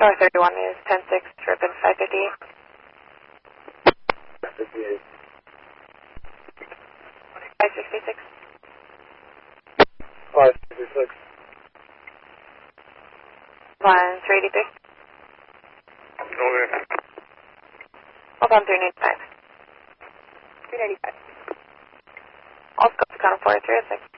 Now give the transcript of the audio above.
Tower 31 is 10-6, Ribbon 558. 58. 566. 566. 383. Okay. Hold on, 395. 395. All scopes, count 4, 306.